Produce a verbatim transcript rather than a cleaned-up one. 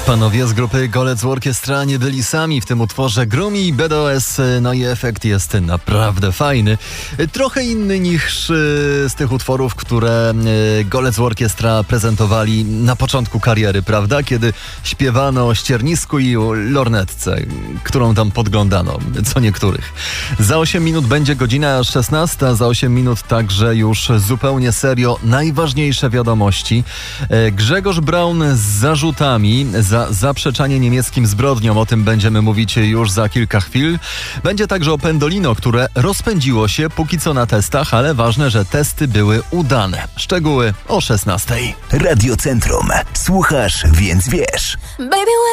Panowie z grupy Golec Orkiestra nie byli sami w tym utworze. Grumi i B D O S, no i efekt jest naprawdę fajny. Trochę inny niż z tych utworów, które Golec Orkiestra prezentowali na początku kariery, prawda? Kiedy śpiewano o ściernisku i o lornetce, którą tam podglądano, co niektórych. Za osiem minut będzie godzina szesnasta, za osiem minut także już zupełnie serio najważniejsze wiadomości. Grzegorz Braun z zarzutami za zaprzeczanie niemieckim zbrodniom. O tym będziemy mówić już za kilka chwil. Będzie także o Pendolino, które rozpędziło się póki co na testach, ale ważne, że testy były udane. Szczegóły o szesnastej. Radio Centrum. Słuchasz, więc wiesz. Baby,